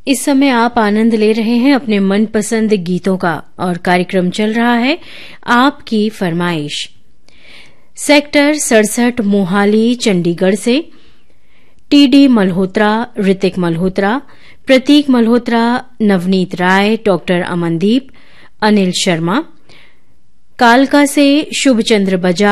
इस समय आप आनंद ले रहे हैं अपने मनपसंद गीतों का और कार्यक्रम चल रहा है आपकी फरमाइश। सेक्टर 67 मोहाली चंडीगढ़ से टीडी मल्होत्रा, ऋतिक मल्होत्रा, प्रतीक मल्होत्रा, नवनीत राय, डॉक्टर अमनदीप, अनिल शर्मा, कालका से शुभचंद्र बजाज,